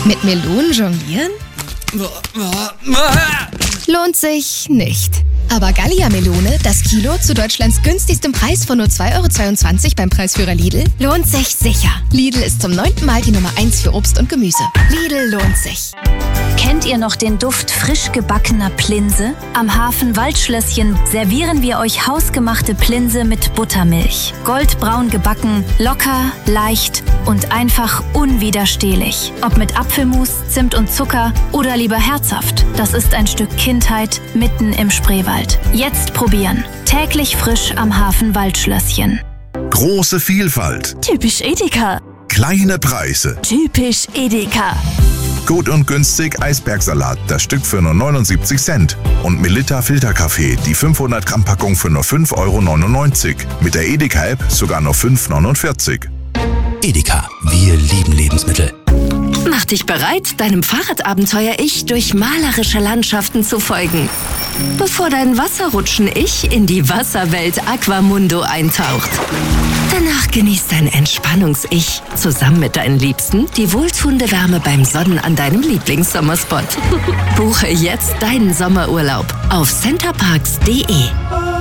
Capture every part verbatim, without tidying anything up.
Mit Melonen jonglieren? Lohnt sich nicht. Aber Gallia-Melone, das Kilo zu Deutschlands günstigstem Preis von nur zwei Euro zweiundzwanzig beim Preisführer Lidl, lohnt sich sicher. Lidl ist zum neunten Mal die Nummer eins für Obst und Gemüse. Lidl lohnt sich. Kennt ihr noch den Duft frisch gebackener Plinse? Am Hafen Waldschlösschen servieren wir euch hausgemachte Plinse mit Buttermilch. Goldbraun gebacken, locker, leicht und einfach unwiderstehlich. Ob mit Apfelmus, Zimt und Zucker oder lieber herzhaft. Das ist ein Stück Kindheit mitten im Spreewald. Jetzt probieren. Täglich frisch am Hafen Waldschlösschen. Große Vielfalt. Typisch Edeka. Kleine Preise. Typisch Edeka. Gut und günstig Eisbergsalat, das Stück für nur neunundsiebzig Cent. Und Melitta Filterkaffee, die fünfhundert Gramm Packung für nur fünf Euro neunundneunzig. Mit der Edeka-App sogar nur fünf Euro neunundvierzig. Edeka, wir lieben Lebensmittel. Mach dich bereit, deinem Fahrradabenteuer-Ich durch malerische Landschaften zu folgen. Bevor dein Wasserrutschen-Ich in die Wasserwelt Aquamundo eintaucht. Danach genießt dein Entspannungs-Ich zusammen mit deinen Liebsten die wohltuende Wärme beim Sonnen an deinem Lieblingssommerspot. Buche jetzt deinen Sommerurlaub auf centerparks punkt de.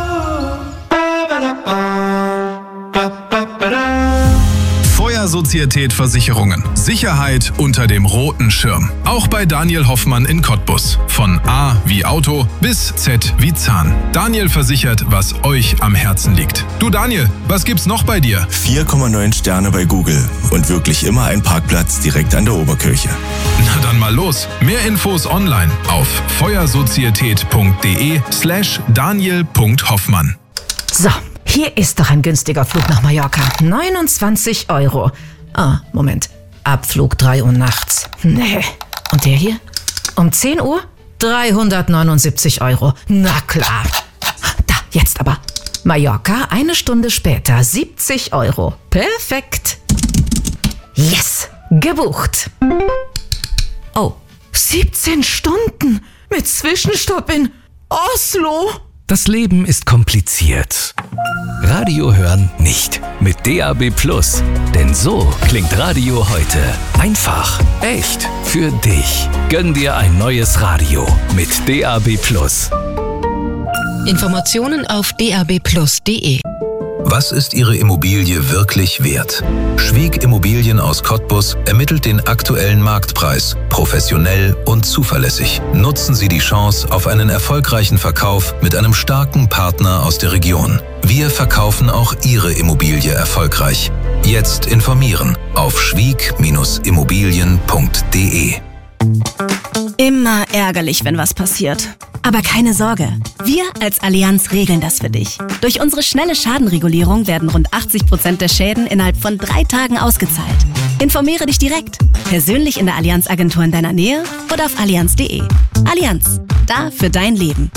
Feuersozietät Versicherungen. Sicherheit unter dem roten Schirm. Auch bei Daniel Hoffmann in Cottbus. Von A wie Auto bis Z wie Zahn. Daniel versichert, was euch am Herzen liegt. Du Daniel, was gibt's noch bei dir? vier Komma neun Sterne bei Google und wirklich immer ein Parkplatz direkt an der Oberkirche. Na dann mal los. Mehr Infos online auf feuersozietät punkt de slash daniel punkt hoffmann. So. Hier ist doch ein günstiger Flug nach Mallorca. neunundzwanzig Euro. Ah, Moment. Abflug drei Uhr nachts. Nee. Und der hier? Um zehn Uhr? dreihundertneunundsiebzig Euro. Na klar. Da, jetzt aber. Mallorca, eine Stunde später. siebzig Euro. Perfekt. Yes. Gebucht. Oh, siebzehn Stunden mit Zwischenstopp in Oslo. Das Leben ist kompliziert. Radio hören nicht. Mit D A B Plus. Denn so klingt Radio heute. Einfach, echt, für dich. Gönn dir ein neues Radio mit D A B Plus. Informationen auf d a b plus punkt de. Was ist Ihre Immobilie wirklich wert? Schwieg Immobilien aus Cottbus ermittelt den aktuellen Marktpreis, professionell und zuverlässig. Nutzen Sie die Chance auf einen erfolgreichen Verkauf mit einem starken Partner aus der Region. Wir verkaufen auch Ihre Immobilie erfolgreich. Jetzt informieren auf schwieg Immobilien punkt de. Immer ärgerlich, wenn was passiert. Aber keine Sorge, wir als Allianz regeln das für dich. Durch unsere schnelle Schadenregulierung werden rund achtzig Prozent der Schäden innerhalb von drei Tagen ausgezahlt. Informiere dich direkt, persönlich in der Allianz-Agentur in deiner Nähe oder auf allianz punkt de. Allianz, da für dein Leben.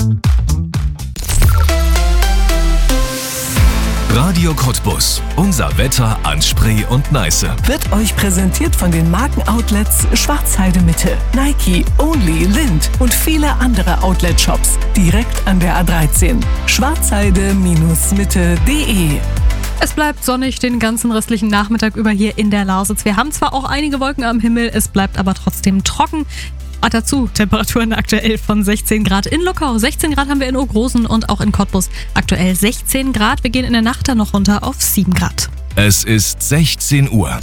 Radio Cottbus. Unser Wetter an Spree und Neiße. Wird euch präsentiert von den Markenoutlets Schwarzheide Mitte, Nike, Only, Lind und viele andere Outlet-Shops. Direkt an der A dreizehn. schwarzheide Mitte punkt de. Es bleibt sonnig den ganzen restlichen Nachmittag über hier in der Lausitz. Wir haben zwar auch einige Wolken am Himmel, es bleibt aber trotzdem trocken. Ah, dazu Temperaturen aktuell von sechzehn Grad in Luckau, sechzehn Grad haben wir in Ogrosen und auch in Cottbus aktuell sechzehn Grad. Wir gehen in der Nacht dann noch runter auf sieben Grad. Es ist sechzehn Uhr.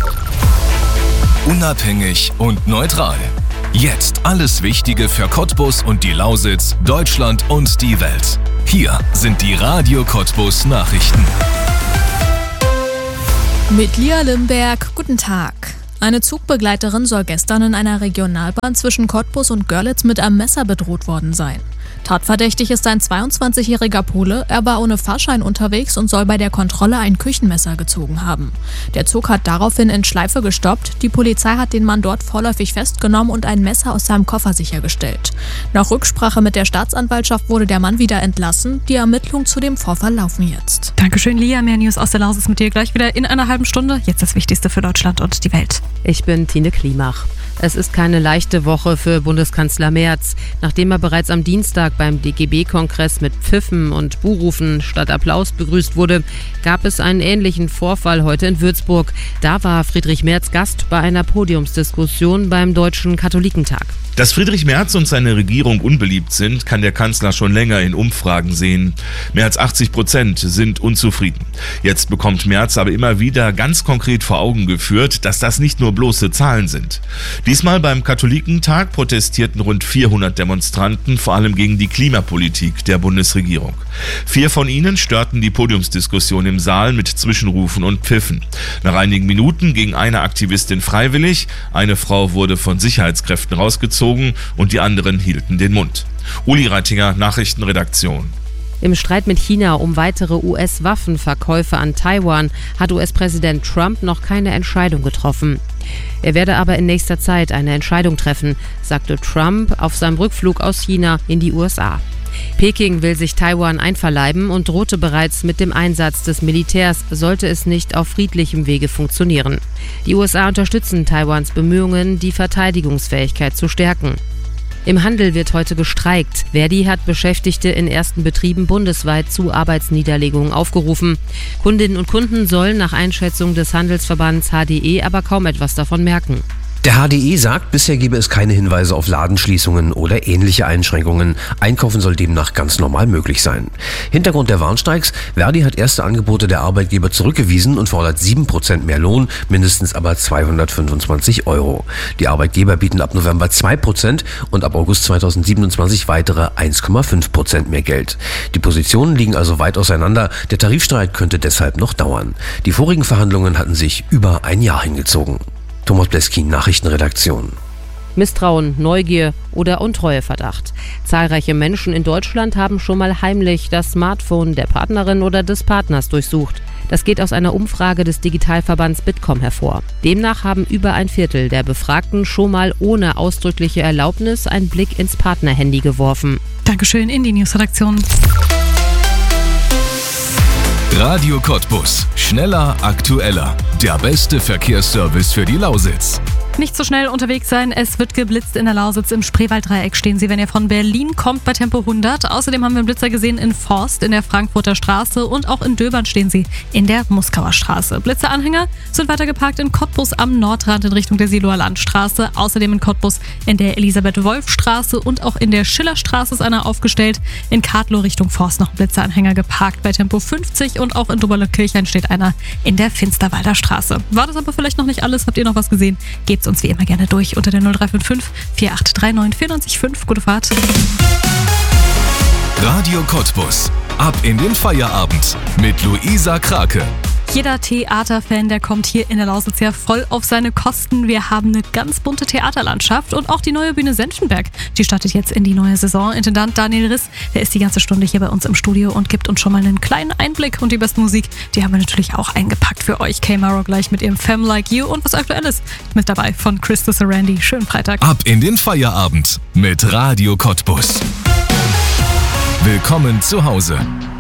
Unabhängig und neutral. Jetzt alles Wichtige für Cottbus und die Lausitz, Deutschland und die Welt. Hier sind die Radio Cottbus Nachrichten. Mit Lia Limberg, guten Tag. Eine Zugbegleiterin soll gestern in einer Regionalbahn zwischen Cottbus und Görlitz mit einem Messer bedroht worden sein. Tatverdächtig ist ein zweiundzwanzigjähriger Pole. Er war ohne Fahrschein unterwegs und soll bei der Kontrolle ein Küchenmesser gezogen haben. Der Zug hat daraufhin in Schleife gestoppt. Die Polizei hat den Mann dort vorläufig festgenommen und ein Messer aus seinem Koffer sichergestellt. Nach Rücksprache mit der Staatsanwaltschaft wurde der Mann wieder entlassen. Die Ermittlungen zu dem Vorfall laufen jetzt. Dankeschön, Lia. Mehr News aus der Lausitz mit dir gleich wieder in einer halben Stunde. Jetzt das Wichtigste für Deutschland und die Welt. Ich bin Tine Klimach. Es ist keine leichte Woche für Bundeskanzler Merz. Nachdem er bereits am Dienstag beim D G B-Kongress mit Pfiffen und Buhrufen statt Applaus begrüßt wurde, gab es einen ähnlichen Vorfall heute in Würzburg. Da war Friedrich Merz Gast bei einer Podiumsdiskussion beim Deutschen Katholikentag. Dass Friedrich Merz und seine Regierung unbeliebt sind, kann der Kanzler schon länger in Umfragen sehen. Mehr als achtzig Prozent sind unzufrieden. Jetzt bekommt Merz aber immer wieder ganz konkret vor Augen geführt, dass das nicht nur bloße Zahlen sind. Diesmal beim Katholikentag protestierten rund vierhundert Demonstranten vor allem gegen die Klimapolitik der Bundesregierung. Vier von ihnen störten die Podiumsdiskussion im Saal mit Zwischenrufen und Pfiffen. Nach einigen Minuten ging eine Aktivistin freiwillig, eine Frau wurde von Sicherheitskräften rausgezogen und die anderen hielten den Mund. Uli Reitinger, Nachrichtenredaktion. Im Streit mit China um weitere U S-Waffenverkäufe an Taiwan hat U S-Präsident Trump noch keine Entscheidung getroffen. Er werde aber in nächster Zeit eine Entscheidung treffen, sagte Trump auf seinem Rückflug aus China in die U S A. Peking will sich Taiwan einverleiben und drohte bereits mit dem Einsatz des Militärs, sollte es nicht auf friedlichem Wege funktionieren. Die U S A unterstützen Taiwans Bemühungen, die Verteidigungsfähigkeit zu stärken. Im Handel wird heute gestreikt. Verdi hat Beschäftigte in ersten Betrieben bundesweit zu Arbeitsniederlegungen aufgerufen. Kundinnen und Kunden sollen nach Einschätzung des Handelsverbands H D E aber kaum etwas davon merken. Der H D E sagt, bisher gebe es keine Hinweise auf Ladenschließungen oder ähnliche Einschränkungen. Einkaufen soll demnach ganz normal möglich sein. Hintergrund der Warnstreiks: Verdi hat erste Angebote der Arbeitgeber zurückgewiesen und fordert sieben Prozent mehr Lohn, mindestens aber zweihundertfünfundzwanzig Euro. Die Arbeitgeber bieten ab November zwei Prozent und ab August zweitausendsiebenundzwanzig weitere eins Komma fünf Prozent mehr Geld. Die Positionen liegen also weit auseinander. Der Tarifstreit könnte deshalb noch dauern. Die vorigen Verhandlungen hatten sich über ein Jahr hingezogen. Thomas Bleskin, Nachrichtenredaktion. Misstrauen, Neugier oder Untreueverdacht. Zahlreiche Menschen in Deutschland haben schon mal heimlich das Smartphone der Partnerin oder des Partners durchsucht. Das geht aus einer Umfrage des Digitalverbands Bitkom hervor. Demnach haben über ein Viertel der Befragten schon mal ohne ausdrückliche Erlaubnis einen Blick ins Partnerhandy geworfen. Dankeschön in die Newsredaktion. Radio Cottbus. Schneller, aktueller. Der beste Verkehrsservice für die Lausitz. Nicht so schnell unterwegs sein, es wird geblitzt in der Lausitz. Im Spreewalddreieck stehen Sie, wenn ihr von Berlin kommt, bei Tempo hundert. Außerdem haben wir einen Blitzer gesehen in Forst, in der Frankfurter Straße und auch in Döbern stehen sie in der Muskauer Straße. Blitzeranhänger sind weiter geparkt in Cottbus am Nordrand in Richtung der Siloer Landstraße. Außerdem in Cottbus in der Elisabeth-Wolf-Straße und auch in der Schillerstraße ist einer aufgestellt. In Kadlow Richtung Forst noch ein Blitzeranhänger geparkt bei Tempo fünfzig und auch in Doberle-Kirchhain steht einer in der Finsterwalder Straße. War das aber vielleicht noch nicht alles? Habt ihr noch was gesehen? Gebt's uns wie immer gerne durch unter der null drei fünf fünf vier acht drei neun vier neun fünf. Gute Fahrt. Radio Cottbus. Ab in den Feierabend mit Luisa Krake. Jeder Theaterfan, der kommt hier in der Lausitz ja voll auf seine Kosten. Wir haben eine ganz bunte Theaterlandschaft und auch die neue Bühne Senftenberg. Die startet jetzt in die neue Saison. Intendant Daniel Riss, der ist die ganze Stunde hier bei uns im Studio und gibt uns schon mal einen kleinen Einblick. Und die beste Musik, die haben wir natürlich auch eingepackt für euch. K-Maro gleich mit ihrem Femme Like You und was Aktuelles mit dabei von Christa Sarandi. Schönen Freitag. Ab in den Feierabend mit Radio Cottbus. Willkommen zu Hause.